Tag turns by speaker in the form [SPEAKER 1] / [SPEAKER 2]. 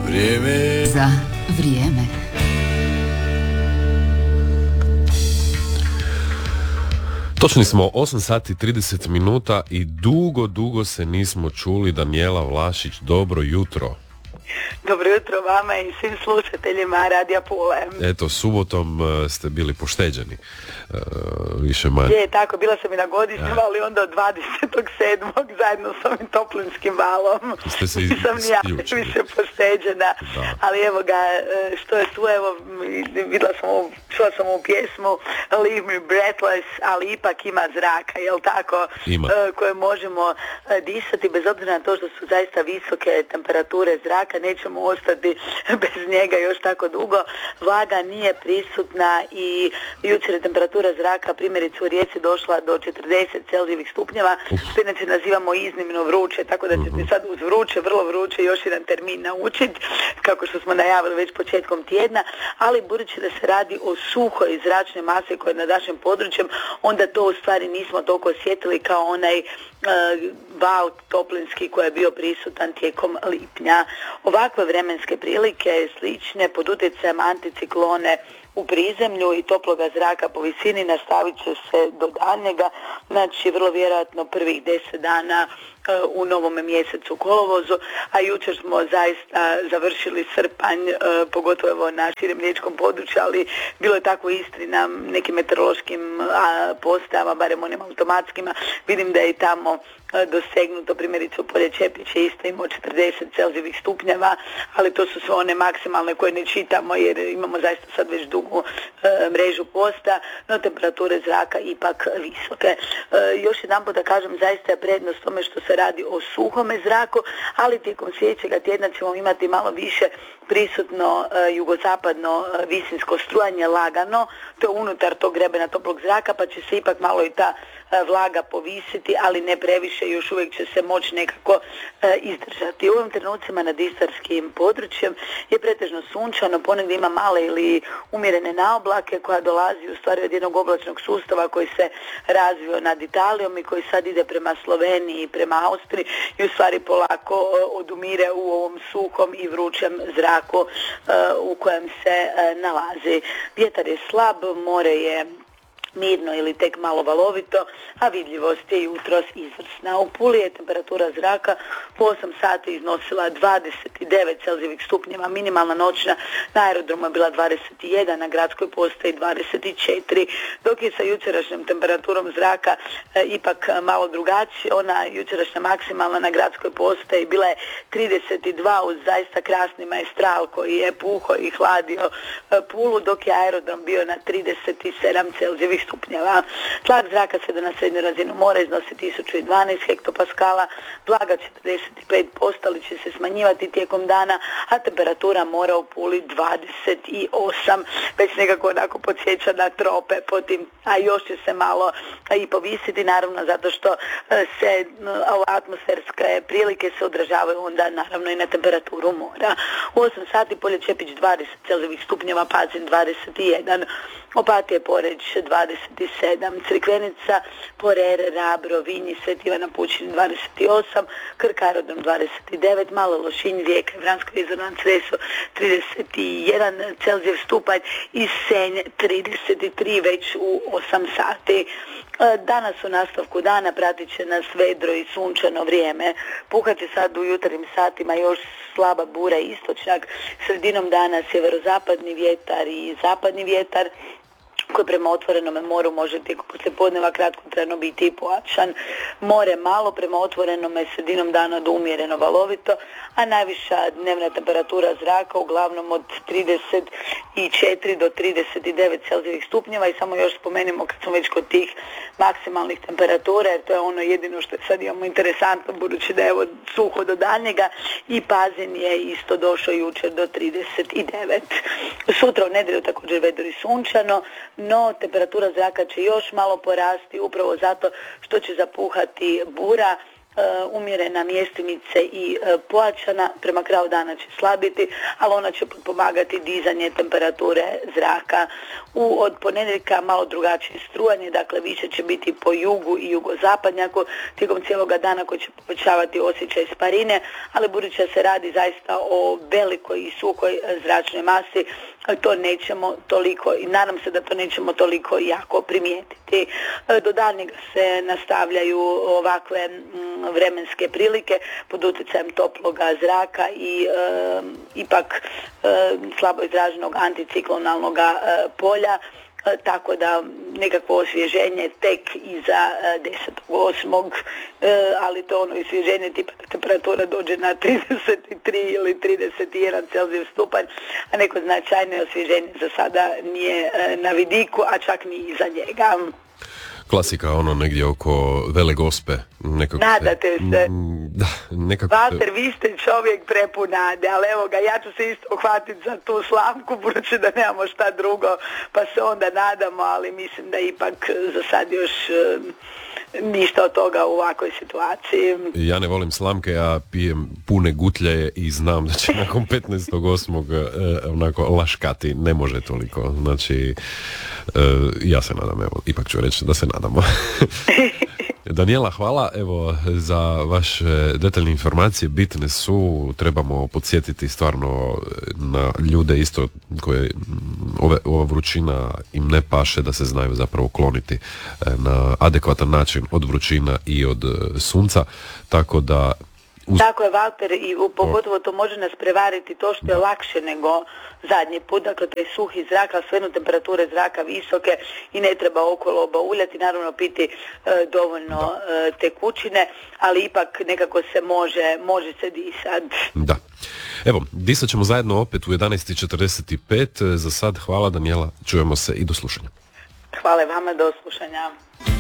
[SPEAKER 1] Vrijeme
[SPEAKER 2] za vrijeme.
[SPEAKER 3] Točni smo 8 sati 30 minuta i dugo se nismo čuli. Danijela Vlašić, dobro jutro.
[SPEAKER 4] Dobro jutro vama i svim slušateljima Radija Pule.
[SPEAKER 3] Eto, subotom ste bili pošteđeni, više manje.
[SPEAKER 4] Je, tako, bila sam i na godišnjem, ali onda od 27. zajedno s ovim toplinskim valom.
[SPEAKER 3] Ste se
[SPEAKER 4] nisam ni ja više pošteđena, ali evo ga, što je tu, evo, čula sam ovu pjesmu Leave Me Breathless, ali ipak ima zraka, jel tako, koje možemo disati, bez obzira na to što su zaista visoke temperature zraka, nećemo ostati bez njega još tako dugo. Vlaga nije prisutna i jučer je temperatura zraka primjerice u Rijeci došla do 40 Celzijevih stupnjeva, što inače nazivamo iznimno vruće, tako da ćete sad uz vruće, vrlo vruće još jedan termin naučiti, kako što smo najavili već početkom tjedna, ali budući da se radi o suhoj zračnoj masi koja je nad našim područjem, onda to u stvari nismo toliko osjetili kao onaj val toplinski koji je bio prisutan tijekom lipnja. Ovakve vremenske prilike slične pod utjecajem anticiklone u prizemlju i toploga zraka po visini nastavit će se do daljnjega, znači vrlo vjerojatno prvih 10 dana u novome mjesecu kolovozu, a jučer smo zaista završili srpanj, pogotovo na širem riječkom području, ali bilo je tako u Istri na nekim meteorološkim postajama, barem onim automatskima, vidim da je i tamo dosegnuto, primjerice u Polje Čepiće isto imao 40 Celzijevih stupnjeva, ali to su sve one maksimalne koje ne čitamo jer imamo zaista sad već dugu mrežu posta, no temperature zraka ipak visoke. Još jedan put da kažem, zaista je prednost tome što se radi o suhome zraku, ali tijekom sljedećega tjedna ćemo imati malo više prisutno jugozapadno visinsko strujanje lagano, to je unutar tog grebena toplog zraka, pa će se ipak malo i ta vlaga povisiti, ali ne previše, još uvijek će se moći nekako izdržati. U ovim trenucima nad istarskim područjem je pretežno sunčano, ponegdje ima male ili umjerene naoblake koja dolazi u stvari od jednog oblačnog sustava koji se razvio nad Italijom i koji sad ide prema Sloveniji i prema Austriji i u stvari polako odumire u ovom suhom i vrućem zraku u kojem se nalazi. Vjetar je slab, more je mirno ili tek malo valovito, a vidljivost je jutros izvrsna. U Puli je temperatura zraka po 8 sati iznosila 29 Celzijevih stupnjeva, minimalna noćna na aerodromu je bila 21, na gradskoj postaji 24, dok je sa jučerašnjom temperaturom zraka ipak malo drugačije. Ona jučerašnja maksimalna na gradskoj postaji bila je 32 uz zaista krasni Maestral koji je puho i hladio Pulu, dok je aerodrom bio na 37 Celzijevih stupnjeva. Tlak zraka se na srednju razinu mora iznosi 1012 hektopaskala, vlaga 45%, ali će se smanjivati tijekom dana, a temperatura mora u Puli 28, već nekako onako podsjeća na trope po tim, a još će se malo i povisiti, naravno zato što se atmosferske prilike se odražavaju onda naravno i na temperaturu mora. U 8 sati Polje Čepić 20 Celzijevih stupnjeva, Pazin 21, Opatije, Poreč 27, Crikvenica, Porer, Rab, Rovinj, Sveti Ivan Apućin 28, Krk, Aerodrom 29, Malo Lošinj, Rijeka, Vransko Izvor na Cresu 31 Celzijev stupanj i Senj 33 već u 8 sati. Danas u nastavku dana pratit će nas vedro i sunčano vrijeme. Puhat će sad u jutarnjim satima još slaba bura i istočnjak, sredinom dana sjeverozapadni vjetar i zapadni vjetar koji prema otvorenome moru može tijekom poslijepodneva kratkotrajno biti i pojačan. More malo, prema otvorenome sredinom dana do umjereno valovito, a najviša dnevna temperatura zraka uglavnom od 34 do 39 Celzijevih stupnjeva. I samo još spomenimo kad smo već kod tih maksimalnih temperatura, jer to je ono jedino što sad imamo interesantno, budući da je evo suho do daljnjega, i Pazin je isto došao jučer do 39. Sutra u nedjelju također vedro i sunčano, no temperatura zraka će još malo porasti upravo zato što će zapuhati bura umjerena, mjestimice i pojačana, prema kraju dana će slabiti, ali ona će pomagati dizanje temperature zraka. Od ponedjeljka malo drugačije strujanje, dakle više će biti po jugu i jugozapadnjaku tijekom cijeloga dana koji će povećavati osjećaj sparine, ali budući da se radi zaista o velikoj i suhoj zračnoj masi, to nećemo toliko i nadam se da to nećemo toliko jako primijetiti. Do daljnjega se nastavljaju ovakve vremenske prilike pod utjecajem toploga zraka i ipak slabo izraženog anticiklonalnog polja, tako da nekakvo osvježenje tek iza 10.8. Ali to ono osvježenje tipa da temperatura dođe na 33 ili 31 Celzijus stupanj, a neko značajno osvježenje za sada nije na vidiku, a čak ni iza njega.
[SPEAKER 3] Klasika, ono negdje oko Vele Gospe.
[SPEAKER 4] Nadate se.
[SPEAKER 3] Da, nekako...
[SPEAKER 4] Valter, vi ste čovjek prepun nade, ali evo ga, ja ću se isto uhvatiti za tu slamku, budući da nemamo šta drugo, pa se onda nadamo, ali mislim da ipak za sad još ništa od toga u ovakvoj situaciji.
[SPEAKER 3] Ja ne volim slamke, ja pijem pune gutlje i znam da će nakon 15.8. onako laškati, ne može toliko. Znači, ja se nadam, evo, ipak ću reći da se nadamo. Danijela, hvala evo za vaše detaljne informacije, bitne su, trebamo podsjetiti stvarno na ljude isto koje ova vrućina im ne paše, da se znaju zapravo kloniti na adekvatan način od vrućina i od sunca, tako da...
[SPEAKER 4] Tako je, Valter, i pogotovo to može nas prevariti to što je lakše nego zadnji put, dakle taj suhi zrak, a svejedno temperature zraka visoke i ne treba okolo bauljati, naravno piti dovoljno tekućine, ali ipak nekako se može se disat.
[SPEAKER 3] Da. Evo, disat ćemo zajedno opet u 11.45. Za sad hvala, Danijela, čujemo se i do slušanja.
[SPEAKER 4] Hvala vama, do slušanja.